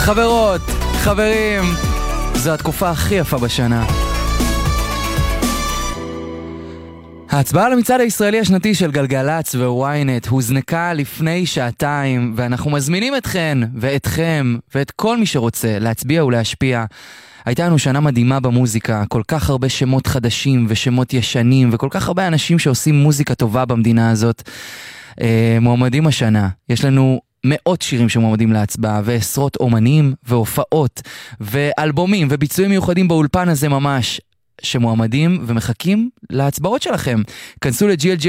חברות, חברים, זו התקופה הכי יפה בשנה. ההצבעה על המצעד הישראלי השנתי של גלגלץ וויינט הוזנקה לפני שעתיים, ואנחנו מזמינים אתכן ואתכם ואת כל מי שרוצה להצביע ולהשפיע. הייתה לנו שנה מדהימה במוזיקה, כל כך הרבה שמות חדשים ושמות ישנים, וכל כך הרבה אנשים שעושים מוזיקה טובה במדינה הזאת. מועמדים השנה, יש לנו מאות שירים שמועמדים להצבעה, ועשרות אומנים והופעות ואלבומים וביצועים מיוחדים באולפן הזה ממש, שמועמדים ומחכים להצבעות שלכם. כנסו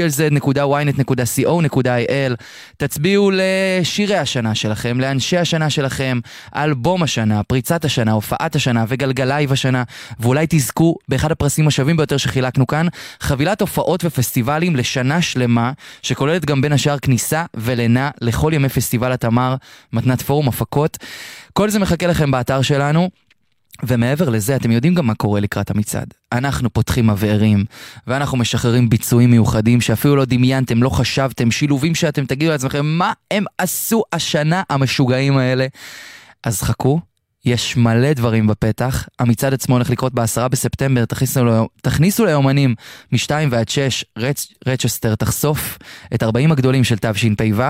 ל-glglz.ynet.co.il, תצביעו לשירי השנה שלכם, לאנשי השנה שלכם, אלבום השנה, פריצת השנה, הופעת השנה וגלגלייב השנה, ואולי תזכו באחד הפרסים השווים ביותר שחילקנו כאן, חבילת הופעות ופסטיבלים לשנה שלמה, שכוללת גם בין השאר כניסה ולינה לכל ימי פסטיבל התמר, מתנת פורום הפקות. כל זה מחכה לכם באתר שלנו. ומעבר לזה, אתם יודעים גם מה קורה לקראת המצעד. אנחנו פותחים מבערים, ואנחנו משחררים ביצועים מיוחדים שאפילו לא דמיינתם, לא חשבתם, שילובים שאתם תגידו לעצמכם, מה הם עשו השנה המשוגעים האלה? אז חכו, יש מלא דברים בפתח. המצעד עצמו הולך לקרות ב10 בספטמבר, תכניסו ליומנים מ2 ועד 6, רצ'סטר תחשוף את 40 הגדולים של תשפ"ו,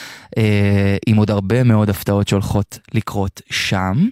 עם עוד הרבה מאוד הפתעות שהולכות לקרות שם.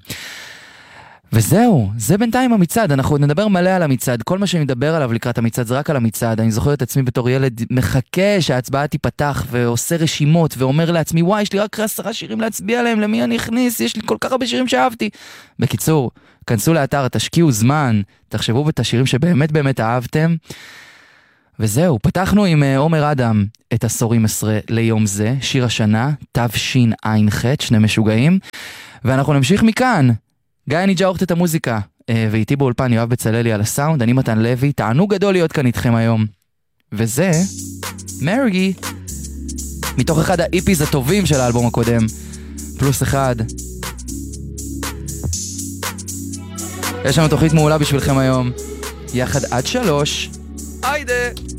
וזהו, זה בינתיים המצעד, אנחנו נדבר מלא על המצעד, כל מה שאני מדבר עליו לקראת המצעד זה רק על המצעד. אני זוכר את עצמי בתור ילד מחכה שההצבעה תיפתח ועושה רשימות ואומר לעצמי, וואי, יש לי רק 10 שירים להצביע עליהם, למי אני אכניס? יש לי כל כך הרבה שירים שאהבתי. בקיצור, כנסו לאתר, תשקיעו זמן, תחשבו את השירים שבאמת באמת אהבתם. וזהו, פתחנו עם עומר אדם את עשורים עשרה ליום זה, שיר השנה, תשע"ח, שני משוגעים, ואנחנו נמשיך מכאן. גיא ניג'ה עורכת את המוזיקה, ואיתי באולפן יואב בצללי על הסאונד, אני מתן לוי, תענוג גדול להיות כאן איתכם היום. וזה מרגי, מתוך אחד האיפיז הטובים של האלבום הקודם, +1. יש לנו תוכנית מעולה בשבילכם היום, יחד עד 3. היידה!